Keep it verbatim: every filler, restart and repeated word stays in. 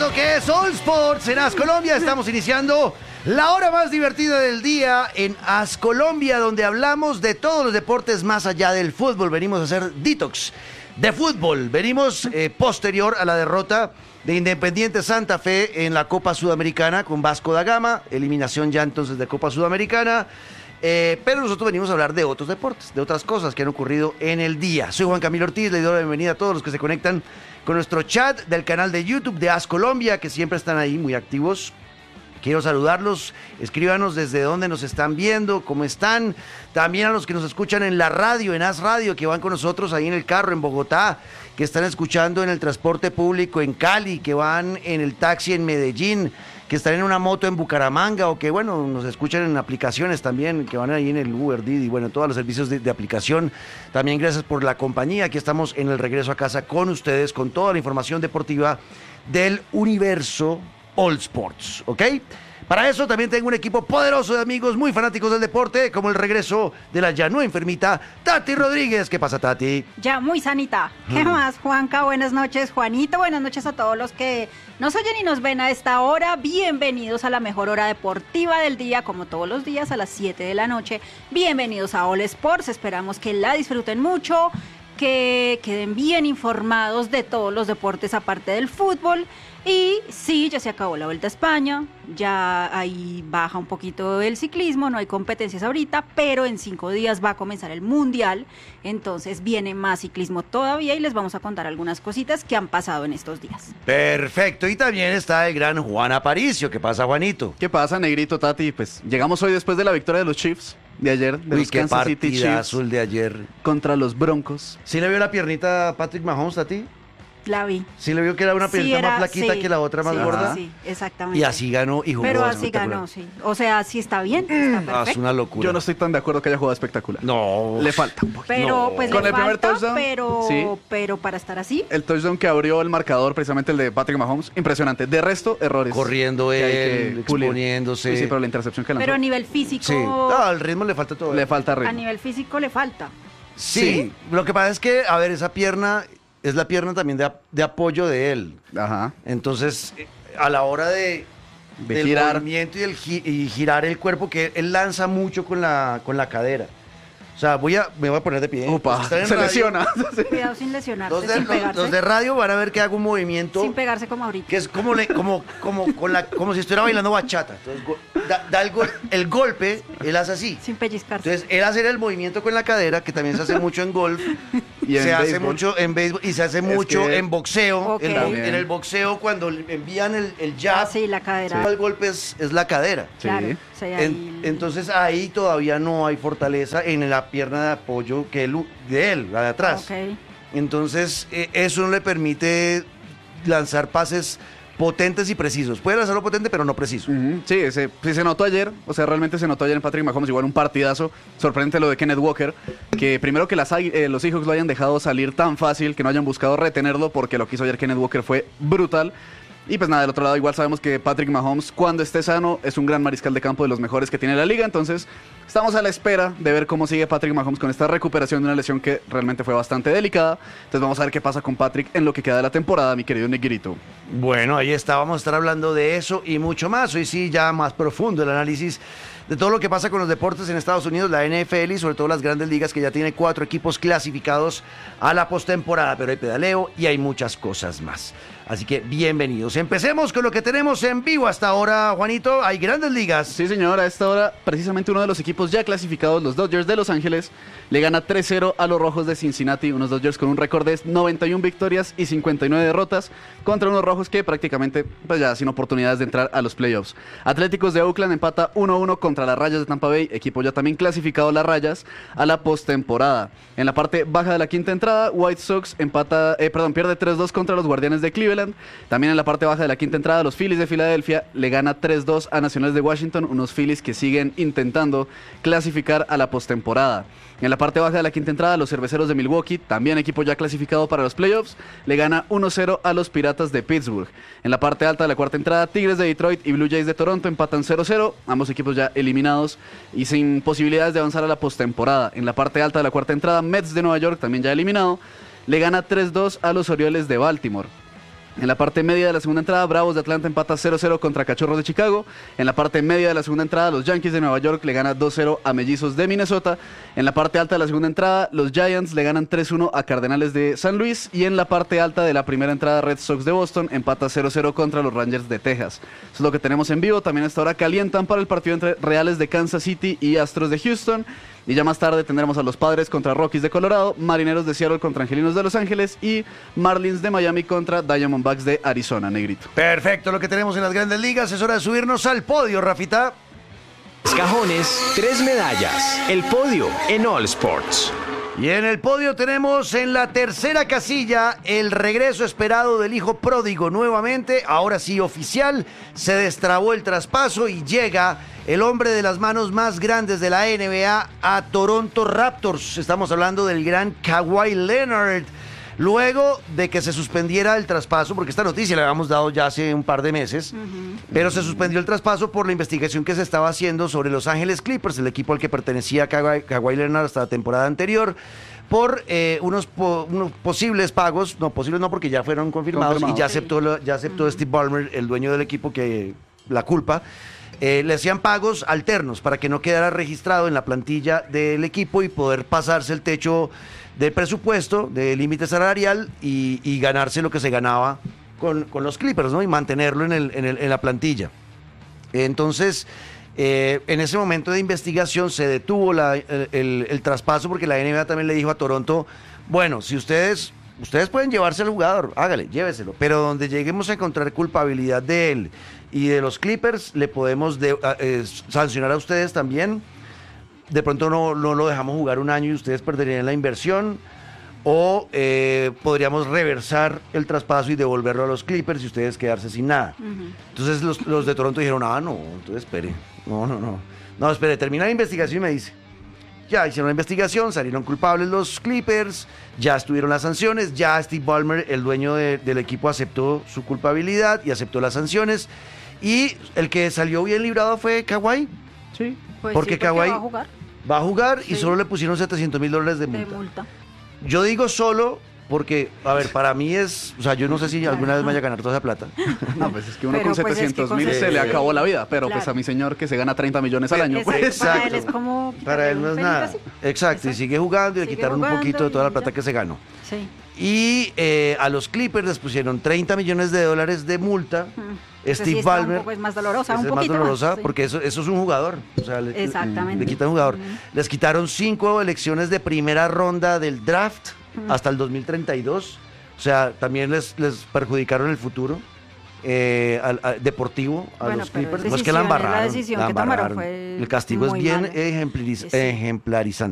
lo que es All Sports en As Colombia. Estamos iniciando la hora más divertida del día en As Colombia, donde hablamos de todos los deportes más allá del fútbol. Venimos a hacer detox de fútbol. Venimos eh, posterior a la derrota de Independiente Santa Fe en la Copa Sudamericana con Vasco da Gama. Eliminación ya entonces de Copa Sudamericana. Eh, pero nosotros venimos a hablar de otros deportes, de otras cosas que han ocurrido en el día. Soy Juan Camilo Ortiz, le doy la bienvenida a todos los que se conectan con nuestro chat del canal de YouTube de As Colombia, que siempre están ahí muy activos. Quiero saludarlos, escríbanos desde dónde nos están viendo, cómo están. También a los que nos escuchan en la radio, en As Radio, que van con nosotros ahí en el carro en Bogotá, que están escuchando en el transporte público en Cali, que van en el taxi en Medellín, que están en una moto en Bucaramanga, o que, bueno, nos escuchan en aplicaciones también, que van ahí en el Uber, Didi, bueno, todos los servicios de, de aplicación. También gracias por la compañía. Aquí estamos en el regreso a casa con ustedes, con toda la información deportiva del universo All Sports, ¿ok? Para eso también tengo un equipo poderoso de amigos muy fanáticos del deporte, como el regreso de la ya no enfermita Tati Rodríguez. ¿Qué pasa, Tati? Ya muy sanita. ¿Qué Mm. más, Juanca? Buenas noches, Juanito. Buenas noches a todos los que nos oyen y nos ven a esta hora. Bienvenidos a la mejor hora deportiva del día, como todos los días a las siete de la noche. Bienvenidos a All Sports. Esperamos que la disfruten mucho, que queden bien informados de todos los deportes aparte del fútbol. Y sí, ya se acabó la Vuelta a España, ya ahí baja un poquito el ciclismo, no hay competencias ahorita, pero en cinco días va a comenzar el Mundial, entonces viene más ciclismo todavía y les vamos a contar algunas cositas que han pasado en estos días. Perfecto, y también está el gran Juan Aparicio. ¿Qué pasa, Juanito? ¿Qué pasa, negrito, Tati? Pues llegamos hoy después de la victoria de los Chiefs de ayer, de Uy, los qué Kansas City Chiefs partidazo el de ayer. contra los Broncos. ¿Sí le vio la piernita a Patrick Mahomes, Tati? La vi. ¿Sí le vio que era una Sí, piernita era- más flaquita sí, que la otra más sí, gorda? Sí, exactamente. Y así ganó y jugó Pero así espectacular. ganó, sí. O sea, sí está bien, está Ah, es perfecto. una locura. Yo no estoy tan de acuerdo que haya jugado espectacular. No. Le falta un poquito. Pero No. pues Con le el primer falta, touchdown, pero, sí. pero para estar así. El touchdown que abrió el marcador, precisamente el de Patrick Mahomes, impresionante. De resto, errores. Corriendo que hay él, que pulir. exponiéndose. Sí, sí, pero la intercepción que lanzó, Pero a nivel físico, Sí. No, al ritmo le falta todo. le falta a ritmo. nivel físico le falta. Sí. ¿Sí? Lo que pasa es que, a ver, esa pierna es la pierna también de, ap- de apoyo de él. Ajá. Entonces, eh, a la hora de, De del girar. movimiento y, el gi- y girar el cuerpo, que él lanza mucho con la, con la cadera. O sea, voy a, me voy a poner de pie. Upa, Los que están en se radio, lesiona. Cuidado sin lesionarse, Los de, sin los- pegarse. los de radio van a ver que hago un movimiento Sin pegarse como ahorita. que es como, le- como, como, con la, como si estuviera bailando bachata. Entonces, go- da, da el, gol- el golpe, él hace así. Sin pellizcarse. Entonces, él hace el movimiento con la cadera, que también se hace mucho en golf, Y en se hace béisbol. mucho en béisbol y se hace mucho que- en boxeo. Ok. En, bo- También. en el boxeo, cuando le envían el, el jab, Ah, sí, la cadera. el golpe es, es la cadera. Sí. Claro. O sea, ahí- En- entonces, ahí todavía no hay fortaleza en la pierna de apoyo que él, de él, la de atrás. Ok. Entonces, eh, eso no le permite lanzar pases potentes y precisos. Puede lanzarlo potente, pero no preciso. Ujú, Sí, se, sí se notó ayer, o sea, realmente se notó ayer en Patrick Mahomes, igual un partidazo. Sorprendente lo de Kenneth Walker, que primero que las, águi- eh, los Seahawks lo hayan dejado salir tan fácil, que no hayan buscado retenerlo, porque lo que hizo ayer Kenneth Walker fue brutal. Y pues nada, del otro lado igual sabemos que Patrick Mahomes, cuando esté sano, es un gran mariscal de campo, de los mejores que tiene la liga. Entonces estamos a la espera de ver cómo sigue Patrick Mahomes con esta recuperación de una lesión que realmente fue bastante delicada. Entonces vamos a ver qué pasa con Patrick en lo que queda de la temporada, mi querido Negrito. Bueno, ahí está, vamos a estar hablando de eso y mucho más. Hoy sí, ya más profundo el análisis de todo lo que pasa con los deportes en Estados Unidos, la N F L y sobre todo las grandes ligas, que ya tiene cuatro equipos clasificados a la postemporada, pero hay pedaleo y hay muchas cosas más. Así que bienvenidos. Empecemos con lo que tenemos en vivo hasta ahora, Juanito. Hay grandes ligas. Sí, señor, a esta hora precisamente uno de los equipos ya clasificados, los Dodgers de Los Ángeles, le gana tres cero a los Rojos de Cincinnati, unos Dodgers con un récord de noventa y una victorias y cincuenta y nueve derrotas, contra unos Rojos que prácticamente pues ya sin oportunidades de entrar a los playoffs. Atléticos de Oakland empata uno a uno contra las Rayas de Tampa Bay, equipo ya también clasificado las Rayas a la postemporada. En la parte baja de la quinta entrada, White Sox empata, eh, perdón, pierde tres dos contra los Guardianes de Cleveland. También en la parte baja de la quinta entrada, los Phillies de Filadelfia le gana tres dos a Nacionales de Washington, unos Phillies que siguen intentando clasificar a la postemporada. En la parte baja de la quinta entrada, los Cerveceros de Milwaukee, también equipo ya clasificado para los playoffs, le gana uno cero a los Piratas de Pittsburgh. En la parte alta de la cuarta entrada, Tigres de Detroit y Blue Jays de Toronto empatan cero cero, ambos equipos ya eliminados y sin posibilidades de avanzar a la postemporada. En la parte alta de la cuarta entrada, Mets de Nueva York, también ya eliminado, le gana tres dos a los Orioles de Baltimore. En la parte media de la segunda entrada, Bravos de Atlanta empata cero cero contra Cachorros de Chicago. En la parte media de la segunda entrada, los Yankees de Nueva York le ganan dos cero a Mellizos de Minnesota. En la parte alta de la segunda entrada, los Giants le ganan tres uno a Cardenales de San Luis. Y en la parte alta de la primera entrada, Red Sox de Boston empata cero cero contra los Rangers de Texas. Eso es lo que tenemos en vivo. También hasta ahora calientan para el partido entre Reales de Kansas City y Astros de Houston. Y ya más tarde tendremos a los Padres contra Rockies de Colorado, Marineros de Seattle contra Angelinos de Los Ángeles y Marlins de Miami contra Diamondbacks de Arizona, negrito. Perfecto, lo que tenemos en las grandes ligas. Es hora de subirnos al podio, Rafita. Cajones, tres medallas. El podio en All Sports. Y en el podio tenemos en la tercera casilla el regreso esperado del hijo pródigo nuevamente, ahora sí oficial, se destrabó el traspaso y llega el hombre de las manos más grandes de la N B A a Toronto Raptors. Estamos hablando del gran Kawhi Leonard. Luego de que se suspendiera el traspaso, porque esta noticia la habíamos dado ya hace un par de meses, uh-huh. pero se suspendió el traspaso por la investigación que se estaba haciendo sobre Los Ángeles Clippers, el equipo al que pertenecía Kawhi, Kawhi Leonard hasta la temporada anterior, por eh, unos, po, unos posibles pagos, no posibles no porque ya fueron confirmados, Confirmado. y ya aceptó, lo, ya aceptó uh-huh. Steve Ballmer, el dueño del equipo, que la culpa. Eh, le hacían pagos alternos para que no quedara registrado en la plantilla del equipo y poder pasarse el techo de presupuesto, de límite salarial y, y ganarse lo que se ganaba con, con los Clippers, ¿no? Y mantenerlo en, el, en, el, en la plantilla. Entonces, eh, en ese momento de investigación se detuvo la, el, el, el traspaso porque la N B A también le dijo a Toronto, bueno, si ustedes, ustedes pueden llevarse al jugador, hágale, lléveselo, pero donde lleguemos a encontrar culpabilidad de él y de los Clippers, le podemos de, eh, sancionar a ustedes también. De pronto no, no lo dejamos jugar un año y ustedes perderían la inversión, o eh, podríamos reversar el traspaso y devolverlo a los Clippers y ustedes quedarse sin nada. Uh-huh. Entonces los, los de Toronto dijeron, ah, no, entonces espere, no, no, no, no, espere, termina la investigación y me dice. Ya hicieron la investigación, salieron culpables los Clippers, ya estuvieron las sanciones, ya Steve Ballmer, el dueño de, del equipo, aceptó su culpabilidad y aceptó las sanciones, y el que salió bien librado fue Kawhi. Sí. Pues porque, sí, porque Kawhi va a jugar. Va a jugar Sí. y solo le pusieron setecientos mil dólares de multa. De multa. Yo digo solo porque, a ver, para mí es, o sea, yo no sé si alguna vez me vaya a ganar toda esa plata. No, pues es que uno Pero, con pues, es que setecientos con mil se le setecientos acabó la vida, pero Claro. pues a mi señor que se gana treinta millones al año. Exacto, Pues, Para él Exacto. es como Para él no es quitarle un nada. pedacito. Exacto, y sigue jugando y le Sigue quitaron un jugando poquito de toda la y plata ya. que se ganó. Sí. Y eh, a los Clippers les pusieron treinta millones de dólares de multa. Esa Steve sí está Ballmer. un poco es más dolorosa, Esa un es más poquito dolorosa más, sí. porque eso, eso es un jugador. O sea, le, Exactamente. le quitan un jugador. Ujú. Les quitaron cinco elecciones de primera ronda del draft Ujú. hasta el dos mil treinta y dos. O sea, también les, les perjudicaron el futuro eh, al, al deportivo a Bueno, los pero Clippers. es No es que la decisión, es la embarraron. decisión la que tomaron embarraron. fue El castigo es muy bien mala. ejemplariz- Sí. ejemplarizante.